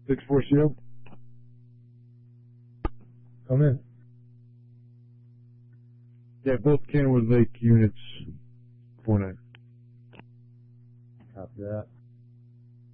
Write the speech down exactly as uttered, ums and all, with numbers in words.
six four shield. Come in. Yeah, both Kenwood Lake units. four nine. Copy that.